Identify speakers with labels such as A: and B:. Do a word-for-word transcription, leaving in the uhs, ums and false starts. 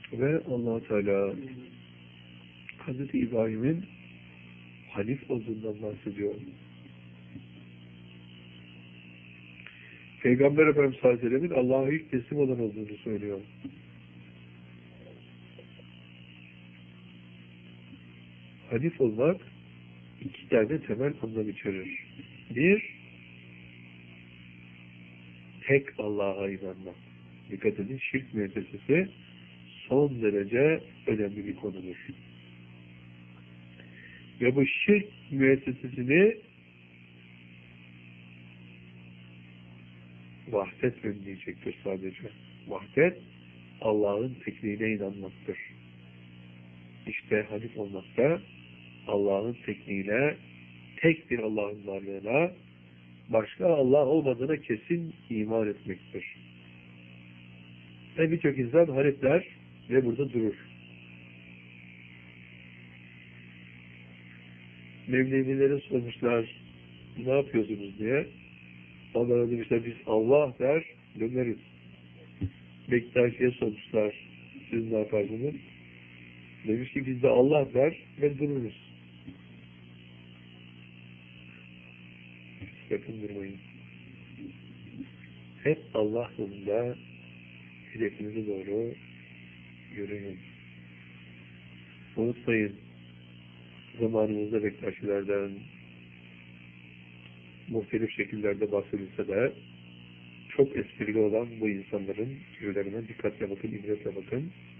A: Ve Allah Teala Hazreti İbrahim'in Hanif olduğundan bahsediyor. Peygamber Efendimiz sallallahu aleyhi ve sellem'in Allah'a ilk teslim olan olduğunu söylüyor. Hanif olmak iki tane temel anlam içerir. Bir, tek Allah'a inanmak. Dikkat edin, şirk müessesesi son derece önemli bir konudur. Ve bu şirk müessesesini vahdet önleyecektir sadece. Vahdet, Allah'ın tekliğine inanmaktır. İşte hanif olmakta, Allah'ın tekliğine, tek bir Allah'ın varlığına, başka Allah olmadığına kesin iman etmektir. Ve birçok insan hanif der ve burada durur. Mevlevilere sormuşlar, ne yapıyorsunuz diye. Onlara demişler, biz Allah der, döneriz. Bektaşi'ye sormuşlar, siz ne yaparsınız? Demiş ki, biz de Allah der ve dururuz. Sakın durmayın. Hep Allah yolunda hedefinize doğru yürüyün. Unutmayın, zamanımızda Bektaşilerden muhtelif şekillerde bahsedilse de çok esprili olan bu insanların türlerine dikkatle bakın, ibretle bakın.